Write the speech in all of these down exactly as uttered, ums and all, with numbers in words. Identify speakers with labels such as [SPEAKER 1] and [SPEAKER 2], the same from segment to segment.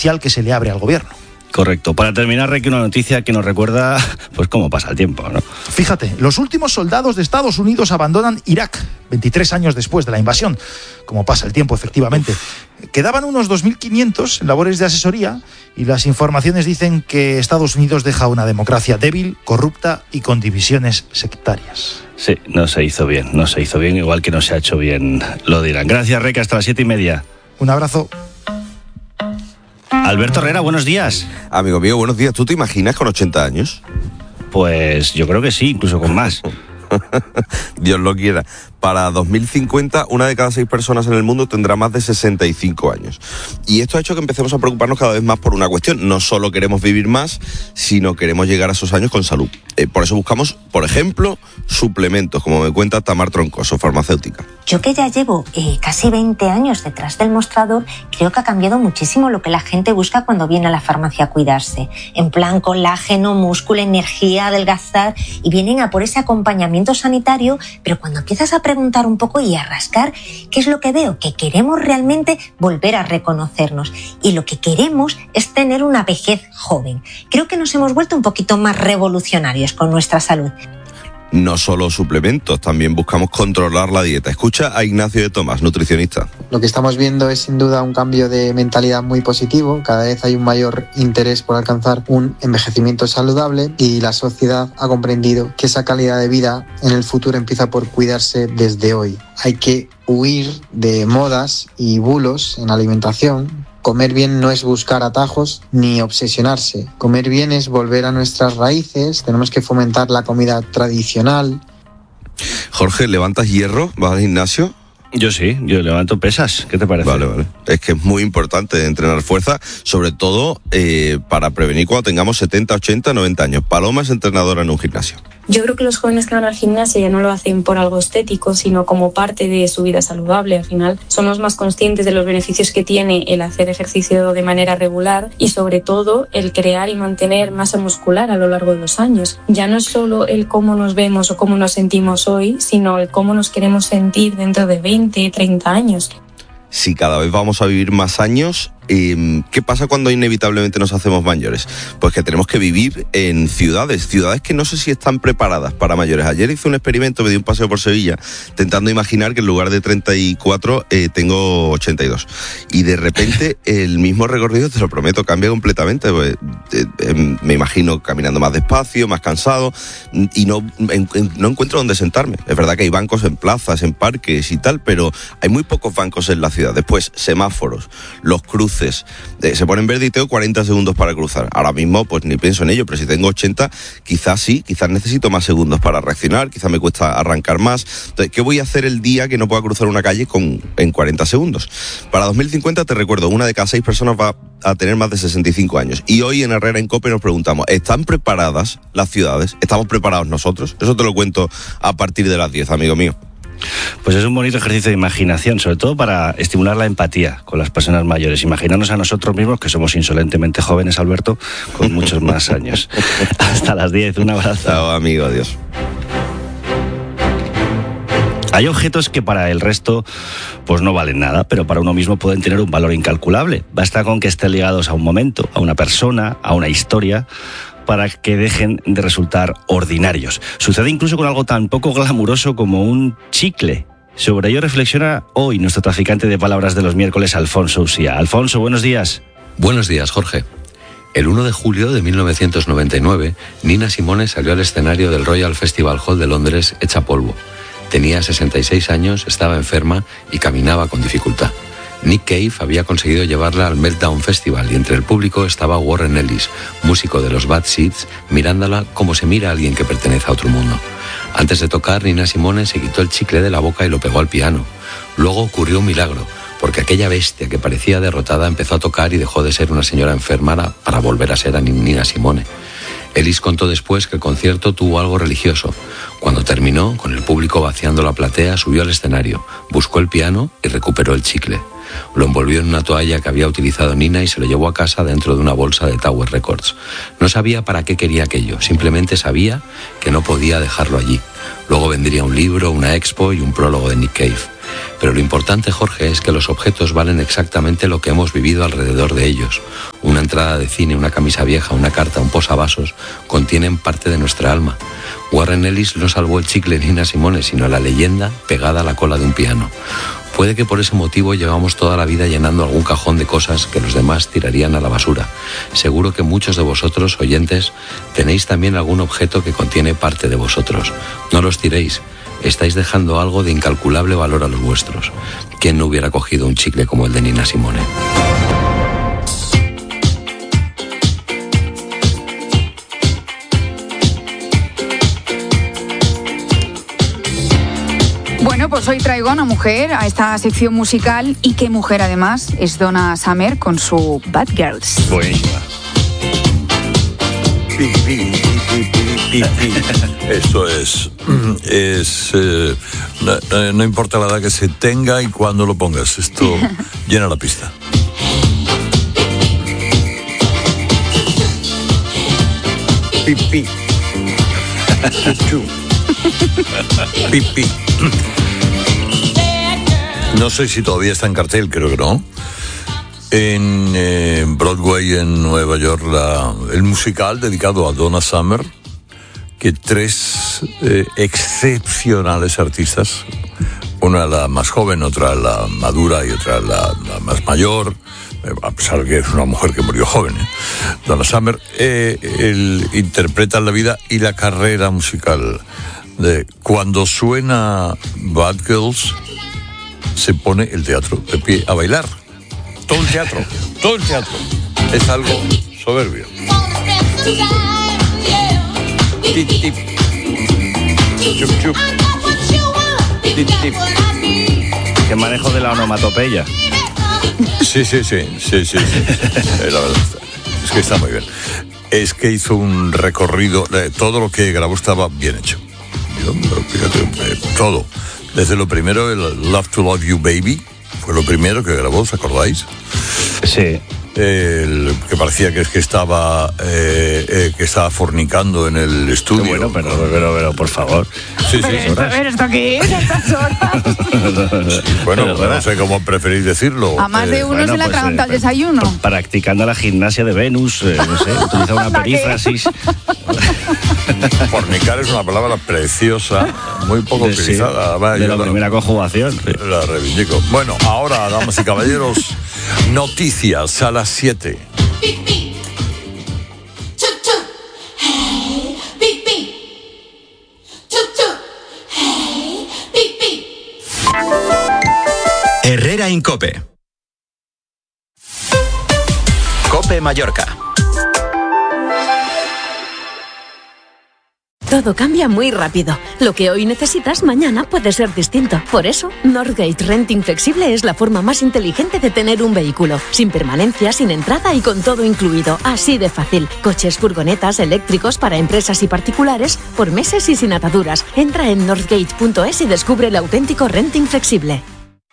[SPEAKER 1] oficial que se le abre al gobierno.
[SPEAKER 2] Correcto. Para terminar, Requi, una noticia que nos recuerda pues cómo pasa el tiempo, ¿no?
[SPEAKER 1] Fíjate, los últimos soldados de Estados Unidos abandonan Irak veintitrés años después de la invasión. Como pasa el tiempo, efectivamente. Quedaban unos dos mil quinientos en labores de asesoría y las informaciones dicen que Estados Unidos deja una democracia débil, corrupta y con divisiones sectarias.
[SPEAKER 2] Sí, no se hizo bien, no se hizo bien, igual que no se ha hecho bien lo de Irán. Gracias, Requi, hasta las siete y media.
[SPEAKER 1] Un abrazo.
[SPEAKER 2] Alberto Herrera, buenos días.
[SPEAKER 3] Amigo mío, buenos días. ¿Tú te imaginas con ochenta años?
[SPEAKER 2] Pues yo creo que sí, incluso con más.
[SPEAKER 3] Dios lo quiera. Para dos mil cincuenta, una de cada seis personas en el mundo tendrá más de sesenta y cinco años. Y esto ha hecho que empecemos a preocuparnos cada vez más por una cuestión. No solo queremos vivir más, sino queremos llegar a esos años con salud. Eh, por eso buscamos, por ejemplo, suplementos, como me cuenta Tamar Troncoso, farmacéutica.
[SPEAKER 4] Yo que ya llevo eh, casi veinte años detrás del mostrador, creo que ha cambiado muchísimo lo que la gente busca cuando viene a la farmacia a cuidarse. En plan colágeno, músculo, energía, adelgazar, y vienen a por ese acompañamiento sanitario, pero cuando empiezas a preguntar un poco y a rascar, ¿qué es lo que veo? Que queremos realmente volver a reconocernos y lo que queremos es tener una vejez joven. Creo que nos hemos vuelto un poquito más revolucionarios con nuestra salud.
[SPEAKER 3] No solo suplementos, también buscamos controlar la dieta. Escucha a Ignacio de Tomás, nutricionista.
[SPEAKER 5] Lo que estamos viendo es sin duda un cambio de mentalidad muy positivo. Cada vez hay un mayor interés por alcanzar un envejecimiento saludable y la sociedad ha comprendido que esa calidad de vida en el futuro empieza por cuidarse desde hoy. Hay que huir de modas y bulos en la alimentación. Comer bien no es buscar atajos ni obsesionarse. Comer bien es volver a nuestras raíces. Tenemos que fomentar la comida tradicional.
[SPEAKER 3] Jorge, ¿levantas hierro? ¿Vas al gimnasio?
[SPEAKER 2] Yo sí, yo levanto pesas. ¿Qué te parece?
[SPEAKER 3] Vale, vale. Es que es muy importante entrenar fuerza, sobre todo eh, para prevenir cuando tengamos setenta, ochenta, noventa años. Paloma es entrenadora en un gimnasio.
[SPEAKER 6] Yo creo que los jóvenes que van al gimnasio ya no lo hacen por algo estético, sino como parte de su vida saludable. Al final son los más conscientes de los beneficios que tiene el hacer ejercicio de manera regular y sobre todo el crear y mantener masa muscular a lo largo de los años. Ya no es solo el cómo nos vemos o cómo nos sentimos hoy, sino el cómo nos queremos sentir dentro de veinte, treinta años.
[SPEAKER 3] Si cada vez vamos a vivir más años, eh, ¿qué pasa cuando inevitablemente nos hacemos mayores? Pues que tenemos que vivir en ciudades, ciudades que no sé si están preparadas para mayores. Ayer hice un experimento, me di un paseo por Sevilla, intentando imaginar que en lugar de treinta y cuatro eh, tengo ochenta y dos. Y de repente el mismo recorrido, te lo prometo, cambia completamente. Pues, eh, eh, me imagino caminando más despacio, más cansado, y no, en, en, no encuentro dónde sentarme. Es verdad que hay bancos en plazas, en parques y tal, pero hay muy pocos bancos en la ciudad. Después, semáforos, los cruces, eh, se ponen verde y tengo cuarenta segundos para cruzar. Ahora mismo, pues ni pienso en ello, pero si tengo ochenta, quizás sí, quizás necesito más segundos para reaccionar, quizás me cuesta arrancar más. Entonces, ¿qué voy a hacer el día que no pueda cruzar una calle con, en cuarenta segundos? Para dos mil cincuenta, te recuerdo, una de cada seis personas va a tener más de sesenta y cinco años. Y hoy en Herrera en COPE nos preguntamos, ¿están preparadas las ciudades? ¿Estamos preparados nosotros? Eso te lo cuento a partir de las diez, amigo mío.
[SPEAKER 2] Pues es un bonito ejercicio de imaginación, sobre todo para estimular la empatía con las personas mayores. Imaginarnos a nosotros mismos, que somos insolentemente jóvenes, Alberto, con muchos más años. Hasta las diez, un abrazo.
[SPEAKER 3] Chao, amigo, adiós.
[SPEAKER 2] Hay objetos que para el resto pues no valen nada, pero para uno mismo pueden tener un valor incalculable. Basta con que estén ligados a un momento, a una persona, a una historia, para que dejen de resultar ordinarios. Sucede incluso con algo tan poco glamuroso como un chicle. Sobre ello reflexiona hoy nuestro traficante de palabras de los miércoles, Alfonso Usía. Alfonso, buenos días.
[SPEAKER 7] Buenos días, Jorge. El uno de julio de mil novecientos noventa y nueve, Nina Simone salió al escenario del Royal Festival Hall de Londres hecha polvo. Tenía sesenta y seis años, estaba enferma y caminaba con dificultad. Nick Cave había conseguido llevarla al Meltdown Festival y entre el público estaba Warren Ellis, músico de los Bad Seeds, mirándola como se mira a alguien que pertenece a otro mundo. Antes de tocar, Nina Simone se quitó el chicle de la boca y lo pegó al piano. Luego ocurrió un milagro, porque aquella bestia que parecía derrotada empezó a tocar y dejó de ser una señora enferma para volver a ser a Nina Simone. Ellis contó después que el concierto tuvo algo religioso. Cuando terminó, con el público vaciando la platea, subió al escenario, buscó el piano y recuperó el chicle. Lo envolvió en una toalla que había utilizado Nina y se lo llevó a casa dentro de una bolsa de Tower Records. No sabía para qué quería aquello, simplemente sabía que no podía dejarlo allí. Luego vendría un libro, una expo y un prólogo de Nick Cave. Pero lo importante, Jorge, es que los objetos valen exactamente lo que hemos vivido alrededor de ellos. una entrada de cine, una camisa vieja, una carta, un posavasos, contienen parte de nuestra alma. Warren Ellis no salvó el chicle Nina Simone, sino la leyenda pegada a la cola de un piano. Puede que por ese motivo llevamos toda la vida llenando algún cajón de cosas que los demás tirarían a la basura. Seguro que muchos de vosotros, oyentes, tenéis también algún objeto que contiene parte de vosotros. No los tiréis. Estáis dejando algo de incalculable valor a los vuestros. ¿Quién no hubiera cogido un chicle como el de Nina Simone?
[SPEAKER 8] Bueno, pues hoy traigo a una mujer a esta sección musical, y qué mujer además, es Donna Summer con su Bad Girls.
[SPEAKER 2] Buenísima.
[SPEAKER 9] Pi, pi, pi, pi, pi, pi. Eso es, es eh, no, no importa la edad que se tenga y cuándo lo pongas, esto llena la pista. Pi, pi. Pi, pi. No sé si todavía está en cartel, creo que no. En eh, Broadway, en Nueva York, la, el musical dedicado a Donna Summer, que tres eh, excepcionales artistas, una la más joven, otra la madura y otra la, la más mayor, a pesar de que es una mujer que murió joven, ¿eh? Donna Summer, eh, él interpreta la vida y la carrera musical. De cuando suena Bad Girls, se pone el teatro de pie a bailar. Todo el teatro, todo el teatro. Es algo soberbio. Tip, tip. Chup, chup. Tip, tip.
[SPEAKER 2] Qué manejo de la onomatopeya.
[SPEAKER 9] Sí, sí, sí, sí, sí, sí. Eh, la verdad, es que está muy bien. Es que hizo un recorrido, eh, todo lo que grabó estaba bien hecho. Fíjate, eh, todo. Desde lo primero, el Love to Love You Baby, fue lo primero que grabó, ¿os acordáis?
[SPEAKER 2] Sí.
[SPEAKER 9] El, que parecía que es que estaba eh, eh, que estaba fornicando en el estudio.
[SPEAKER 2] Qué bueno, pero, pero, pero, por favor.
[SPEAKER 9] Sí, sí,
[SPEAKER 8] Pero
[SPEAKER 9] sí.
[SPEAKER 8] esto, pero ¿esto qué es? ¿Estas horas?
[SPEAKER 9] Sí, bueno, no sé cómo preferís decirlo.
[SPEAKER 8] A más de
[SPEAKER 9] Eh,
[SPEAKER 8] uno
[SPEAKER 2] bueno,
[SPEAKER 8] se le
[SPEAKER 2] pues,
[SPEAKER 8] atraganta
[SPEAKER 2] eh,
[SPEAKER 8] el desayuno.
[SPEAKER 2] Practicando la gimnasia de Venus, eh, no sé, utiliza una
[SPEAKER 8] ¿Para qué?
[SPEAKER 2] perífrasis.
[SPEAKER 9] Fornicar es una palabra preciosa, muy poco
[SPEAKER 2] De, sí,
[SPEAKER 9] utilizada. Va,
[SPEAKER 2] de
[SPEAKER 9] yo
[SPEAKER 2] la
[SPEAKER 9] la-
[SPEAKER 2] primera conjugación. Sí.
[SPEAKER 9] La reivindico. Bueno, ahora, damas y caballeros, noticias a las siete.
[SPEAKER 10] Herrera Incope. Cope Mallorca.
[SPEAKER 11] Todo cambia muy rápido. Lo que hoy necesitas, mañana puede ser distinto. Por eso, Northgate Renting Flexible es la forma más inteligente de tener un vehículo. Sin permanencia, sin entrada y con todo incluido. Así de fácil. Coches, furgonetas, eléctricos para empresas y particulares, por meses y sin ataduras. Entra en northgate punto es y descubre el auténtico renting flexible.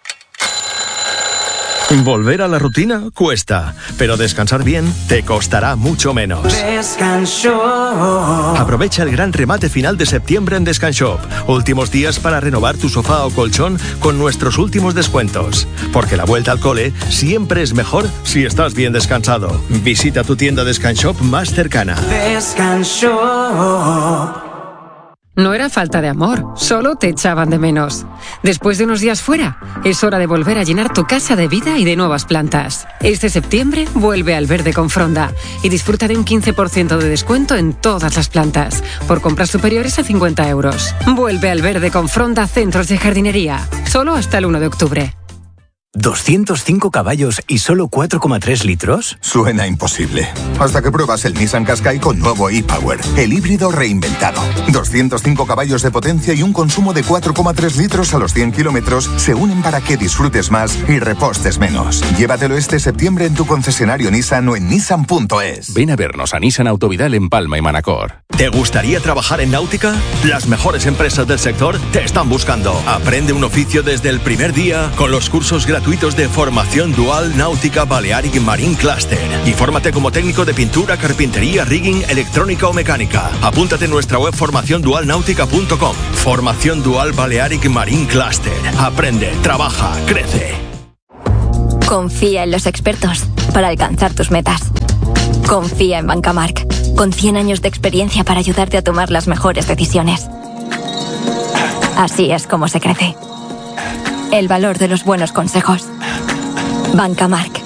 [SPEAKER 12] Volver a la rutina cuesta, pero descansar bien te costará mucho menos.
[SPEAKER 13] Descanshop.
[SPEAKER 12] Aprovecha el gran remate final de septiembre en Descanshop. Últimos días para renovar tu sofá o colchón con nuestros últimos descuentos. Porque la vuelta al cole siempre es mejor si estás bien descansado. Visita tu tienda Descanshop más cercana.
[SPEAKER 13] Descanshop.
[SPEAKER 14] No era falta de amor, solo te echaban de menos. Después de unos días fuera, es hora de volver a llenar tu casa de vida y de nuevas plantas. Este septiembre vuelve al verde con Fronda y disfruta de un quince por ciento de descuento en todas las plantas, por compras superiores a cincuenta euros. Vuelve al verde con Fronda Centros de Jardinería, solo hasta el uno de octubre.
[SPEAKER 15] ¿doscientos cinco caballos y solo cuatro coma tres litros?
[SPEAKER 16] Suena imposible. Hasta que pruebas el Nissan Qashqai con nuevo e-Power, el híbrido reinventado. doscientos cinco caballos de potencia y un consumo de cuatro coma tres litros a los cien kilómetros se unen para que disfrutes más y repostes menos. Llévatelo este septiembre en tu concesionario Nissan o en nissan punto es.
[SPEAKER 17] Ven a vernos a Nissan Autovidal en Palma y Manacor.
[SPEAKER 12] ¿Te gustaría trabajar en náutica? Las mejores empresas del sector te están buscando. Aprende un oficio desde el primer día con los cursos gratuitos de formación dual Náutica Balearic Marine Cluster. Y fórmate como técnico de pintura, carpintería, rigging, electrónica o mecánica. Apúntate en nuestra web formación dual náutica punto com. Formación dual Balearic Marine Cluster. Aprende, trabaja, crece.
[SPEAKER 13] Confía en los expertos para alcanzar tus metas. Confía en Bancamark, con cien años de experiencia para ayudarte a tomar las mejores decisiones. Así es como se crece. El valor de los buenos consejos. Bancamark.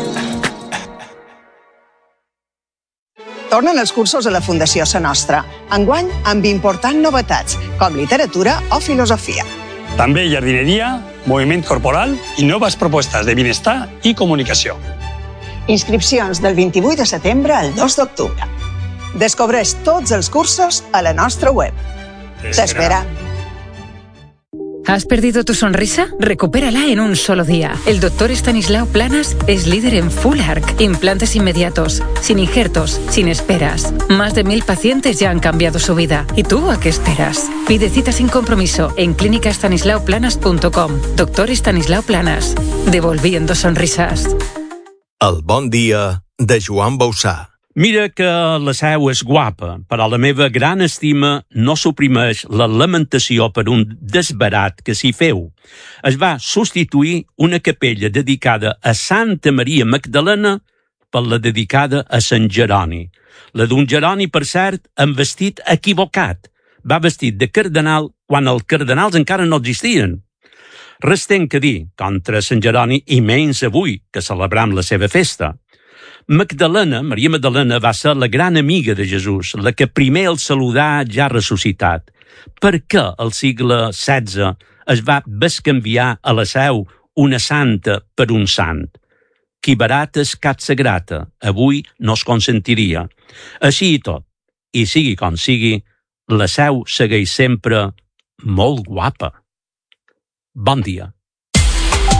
[SPEAKER 18] Tornen els cursos a la Fundació Sa Nostra. Enguany, amb importants novetats, com literatura o filosofia.
[SPEAKER 19] També jardineria, moviment corporal i noves propostes de benestar i comunicació.
[SPEAKER 18] Inscripcions del vint-i-vuit de setembre al dos d'octubre. Descobreix tots els cursos a la nostra web. T'espera.
[SPEAKER 14] ¿Has perdido tu sonrisa? Recupérala en un solo día. El doctor Estanislao Planas es líder en Full Arch, implantes inmediatos, sin injertos, sin esperas. Más de mil pacientes ya han cambiado su vida. ¿Y tú a qué esperas? Pide cita sin compromiso en clínica estanislao planas punto com. Doctor Estanislao Planas, devolviendo sonrisas.
[SPEAKER 20] El bon dia de Joan Bausà.
[SPEAKER 21] Mira que la Seu és guapa, però la meva gran estima no suprimeix la lamentació per un desbarat que s'hi feu. Es va substituir una capella dedicada a Santa Maria Magdalena per la dedicada a Sant Jeroni. La d'un Jeroni, per cert, amb vestit equivocat. Va vestit de cardenal quan els cardenals encara no existien. Res tenc que dir contra Sant Jeroni i menys avui, que celebrem la seva festa. Magdalena, Maria Magdalena, va ser la gran amiga de Jesús, la que primer el saludà ja ressuscitat. Per què al segle setze es va bescanviar a la Seu una santa per un sant? Qui barata és catsa grata, avui no es consentiria. Així i tot, i sigui com sigui, la Seu segueix sempre molt guapa. Bon dia.